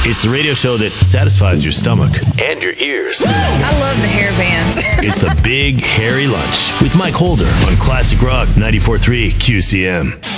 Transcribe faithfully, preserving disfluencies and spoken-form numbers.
It's the radio show that satisfies your stomach and your ears. I love the hair bands. It's the Big Hairy Lunch with Mike Holder on Classic Rock ninety-four point three Q C M.